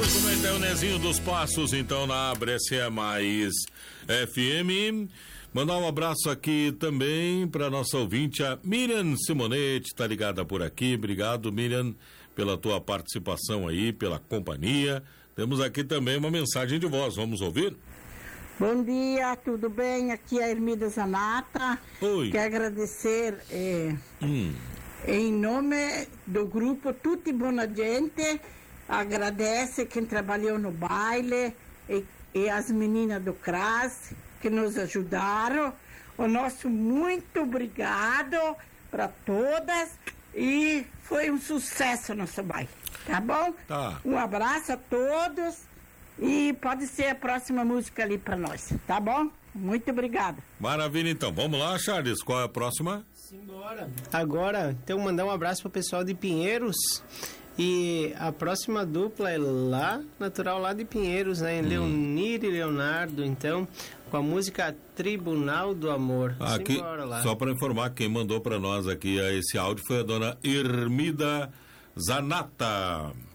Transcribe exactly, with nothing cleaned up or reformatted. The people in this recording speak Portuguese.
Vamos comentar o Nezinho dos Passos, então, na Brescia Mais F M. Mandar um abraço aqui também para nossa ouvinte, a Miriam Simonetti, tá ligada por aqui. Obrigado, Miriam, pela tua participação aí, pela companhia. Temos aqui também uma mensagem de voz, vamos ouvir? Bom dia, tudo bem? Aqui é a Ermida Zanata. Oi. Quero agradecer eh, Hum. em nome do grupo Tutti Buona Gente. Agradece quem trabalhou no baile e, e as meninas do C R A S que nos ajudaram. O nosso muito obrigado para todas e foi um sucesso nosso baile, tá bom? Tá. Um abraço a todos e pode ser a próxima música ali para nós, tá bom? Muito obrigado. Maravilha, então. Vamos lá, Charles, qual é a próxima? Simbora. Agora, então, mandar um abraço pro pessoal de Pinheiros. E a próxima dupla é lá, natural lá de Pinheiros, né? Em hum. Leonir e Leonardo, então, com a música Tribunal do Amor. Aqui, lá. Só para informar, quem mandou para nós aqui esse áudio foi a dona Ermida Zanata.